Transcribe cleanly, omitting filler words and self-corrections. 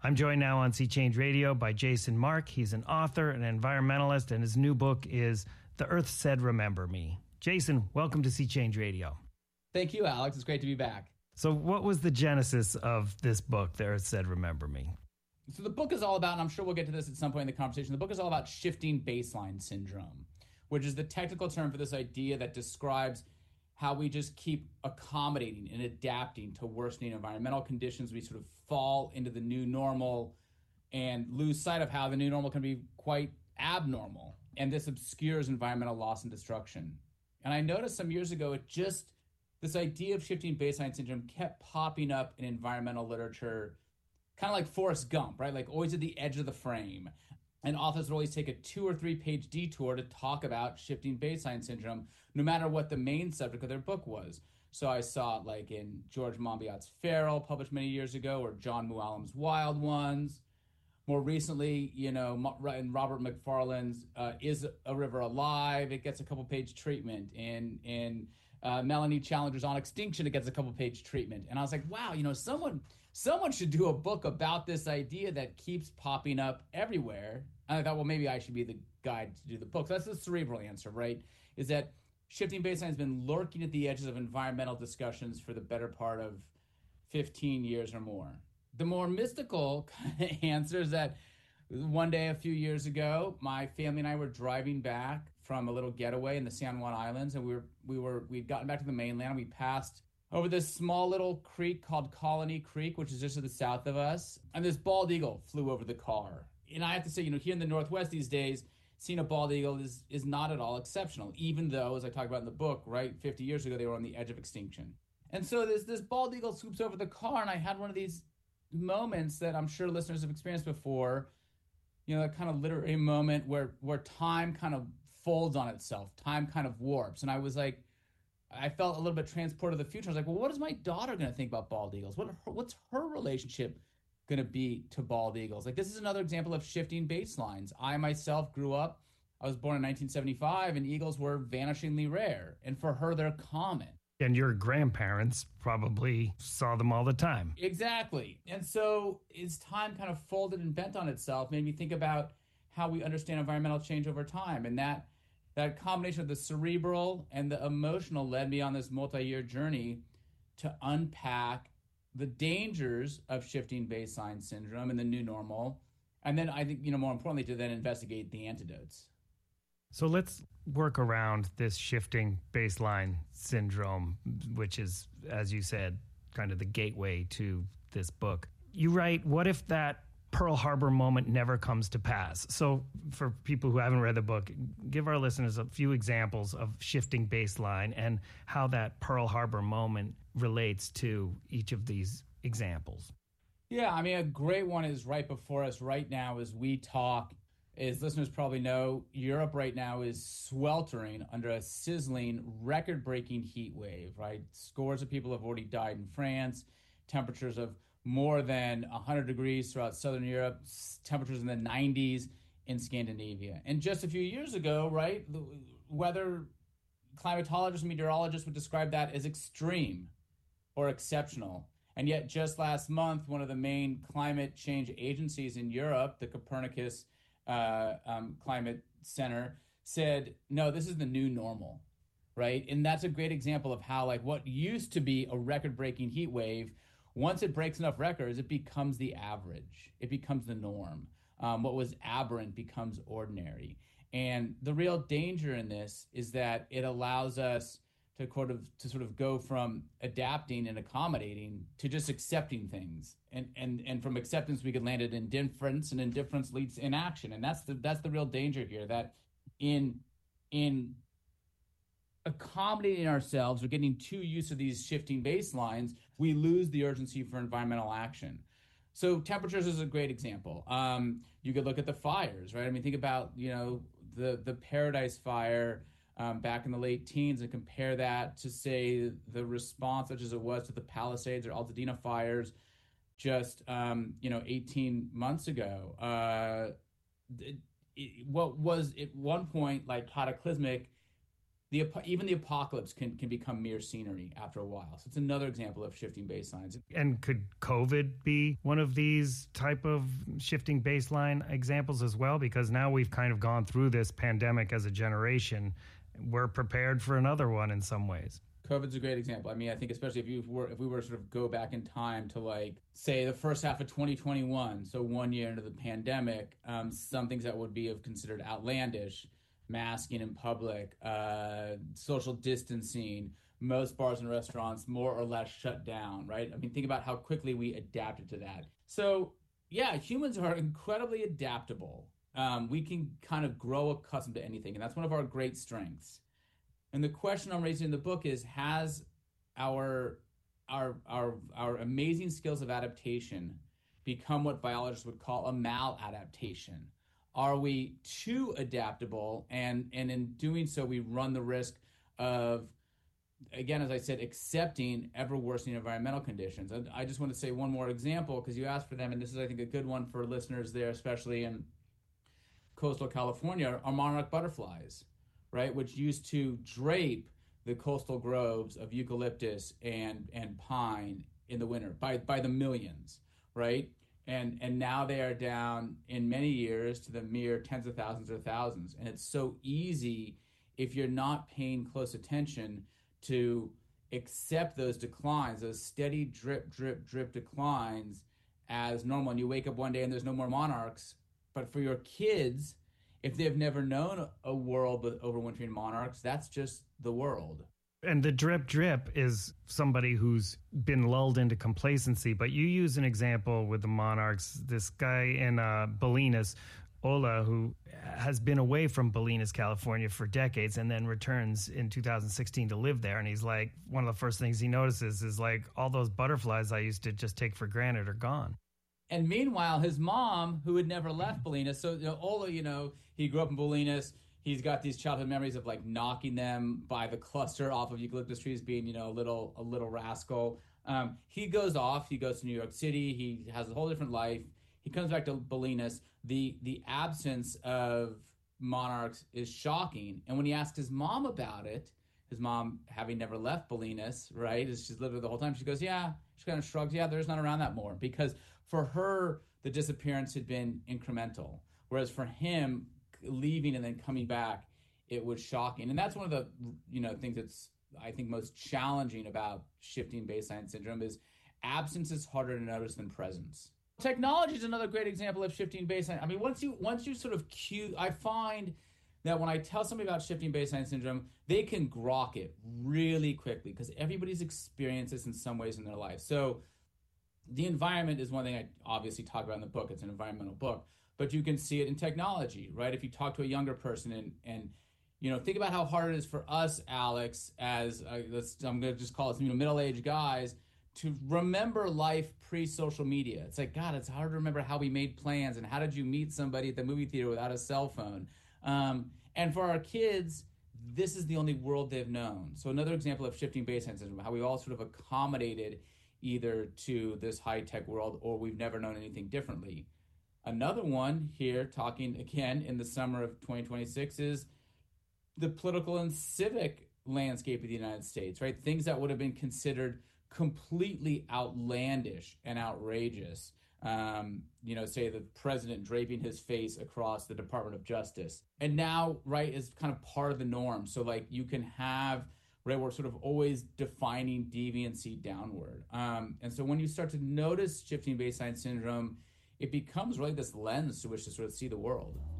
I'm joined now on Sea Change Radio by Jason Mark. He's an author, an environmentalist, and his new book is The Earth Said Remember Me. Jason, welcome to Sea Change Radio. Thank you, Alex. It's great to be back. So what was the genesis of this book, The Earth Said Remember Me? So the book is all about, and I'm sure we'll get to this at some point in the conversation, the book is all about shifting baseline syndrome, which is the technical term for this idea that describes how we just keep accommodating and adapting to worsening environmental conditions. We sort of fall into the new normal and lose sight of how the new normal can be quite abnormal. And this obscures environmental loss and destruction. And I noticed some years ago, this idea of shifting baseline syndrome kept popping up in environmental literature, kind of like Forrest Gump, right? Like always at the edge of the frame. And authors would always take a 2 or 3 page detour to talk about shifting baseline syndrome, no matter what the main subject of their book was. So I saw it like in George Monbiot's Feral, published many years ago, or John Mooallem's Wild Ones. More recently, in Robert McFarlane's Is a River Alive? It gets a couple page treatment. In Melanie Challenger's On Extinction, it gets a couple page treatment. And I was like, wow, someone should do a book about this idea that keeps popping up everywhere. And I thought, well, maybe I should be the guy to do the book. So that's the cerebral answer, right? Is that shifting baseline has been lurking at the edges of environmental discussions for the better part of 15 years or more. The more mystical answer is that one day a few years ago, my family and I were driving back from a little getaway in the San Juan Islands, and we'd gotten back to the mainland, and we passed over this small little creek called Colony Creek, which is just to the south of us, and this bald eagle flew over the car. And I have to say, here in the Northwest these days, seeing a bald eagle is not at all exceptional, even though, as I talk about in the book, right, 50 years ago, they were on the edge of extinction. And so this bald eagle swoops over the car, and I had one of these moments that I'm sure listeners have experienced before, that kind of literary moment where time kind of folds on itself, time kind of warps. And I was like, I felt a little bit transported to the future. I was like, well, what is my daughter going to think about bald eagles? What's her relationship going to be to bald eagles? Like, this is another example of shifting baselines. I myself grew up, I was born in 1975, and eagles were vanishingly rare. And for her, they're common. And your grandparents probably saw them all the time. Exactly. And so as time kind of folded and bent on itself, made me think about how we understand environmental change over time. And that combination of the cerebral and the emotional led me on this multi-year journey to unpack the dangers of shifting baseline syndrome and the new normal. And then I think, more importantly, to then investigate the antidotes. So let's work around this shifting baseline syndrome, which is, as you said, kind of the gateway to this book. You write, what if that Pearl Harbor moment never comes to pass? So for people who haven't read the book, give our listeners a few examples of shifting baseline and how that Pearl Harbor moment relates to each of these examples. Yeah, a great one is right before us right now as we talk. As listeners probably know, Europe right now is sweltering under a sizzling, record-breaking heat wave, right? Scores of people have already died in France, temperatures of more than 100 degrees throughout Southern Europe, temperatures in the 90s in Scandinavia. And just a few years ago, right, the weather climatologists and meteorologists would describe that as extreme or exceptional. And yet just last month, one of the main climate change agencies in Europe, the Copernicus Climate Center, said, no, this is the new normal, right? And that's a great example of how, like, what used to be a record-breaking heat wave, once it breaks enough records, it becomes the average. It becomes the norm. What was aberrant becomes ordinary. And the real danger in this is that it allows us to sort of go from adapting and accommodating to just accepting things. And from acceptance, we could land at indifference, and indifference leads to inaction. And that's the real danger here, that in accommodating ourselves or getting too used to these shifting baselines, we lose the urgency for environmental action. So temperatures is a great example. You could look at the fires, right? Think about, the Paradise Fire back in the late teens and compare that to, say, the response, such as it was to the Palisades or Altadena fires just, 18 months ago. What was at one point like cataclysmic, even the apocalypse can become mere scenery after a while. So it's another example of shifting baselines. And could COVID be one of these type of shifting baseline examples as well? Because now we've kind of gone through this pandemic as a generation. We're prepared for another one in some ways. COVID's a great example. I mean, I think especially if we were to sort of go back in time to, like, say, the first half of 2021, so 1 year into the pandemic, some things that would be considered outlandish, masking in public, social distancing, most bars and restaurants more or less shut down, right? I mean, think about how quickly we adapted to that. So, yeah, humans are incredibly adaptable. We can kind of grow accustomed to anything, and that's one of our great strengths. And the question I'm raising in the book is, has our amazing skills of adaptation become what biologists would call a maladaptation? Are we too adaptable? And in doing so, we run the risk of, again, as I said, accepting ever worsening environmental conditions. And I just want to say one more example, because you asked for them, and this is, I think, a good one for listeners there, especially in coastal California, are monarch butterflies, right, which used to drape the coastal groves of eucalyptus and pine in the winter by the millions, right? And now they are down in many years to the mere tens of thousands or thousands. And it's so easy, if you're not paying close attention, to accept those declines, those steady drip, drip, drip declines as normal. And you wake up one day and there's no more monarchs. But for your kids, if they've never known a world with overwintering monarchs, that's just the world. And the drip drip is somebody who's been lulled into complacency. But you use an example with the monarchs, this guy in Bolinas, Ola, who has been away from Bolinas, California for decades and then returns in 2016 to live there. And he's like, one of the first things he notices is, like, all those butterflies I used to just take for granted are gone. And meanwhile, his mom, who had never left Bolinas, so Ola, he grew up in Bolinas. He's got these childhood memories of, like, knocking them by the cluster off of eucalyptus trees, being, a little rascal. He goes off. He goes to New York City. He has a whole different life. He comes back to Bolinas. The absence of monarchs is shocking. And when he asked his mom about it, his mom, having never left Bolinas, right, she's lived there the whole time, she goes, yeah. She kind of shrugs, yeah, there's not around that more. Because for her, the disappearance had been incremental. Whereas for him, leaving and then coming back, it was shocking. And that's one of the things that's, I think, most challenging about shifting baseline syndrome is absence is harder to notice than presence. Technology is another great example of shifting baseline. I mean, once you sort of I find that when I tell somebody about shifting baseline syndrome, they can grok it really quickly because everybody's experienced this in some ways in their life. So the environment is one thing I obviously talk about in the book. It's an environmental book. But you can see it in technology, right? If you talk to a younger person and think about how hard it is for us, Alex, as I'm going to just call us middle-aged guys, to remember life pre-social media. It's like, God, it's hard to remember how we made plans and how did you meet somebody at the movie theater without a cell phone. And for our kids, this is the only world they've known. So another example of shifting baseline syndrome, how we all sort of accommodated either to this high-tech world or we've never known anything differently. Another one here, talking again in the summer of 2026, is the political and civic landscape of the United States, right? Things that would have been considered completely outlandish and outrageous. Say the president draping his face across the Department of Justice. And now, right, is kind of part of the norm. So, like, you can have, right, we're sort of always defining deviancy downward. And so when you start to notice shifting baseline syndrome, it becomes really this lens to which to sort of see the world.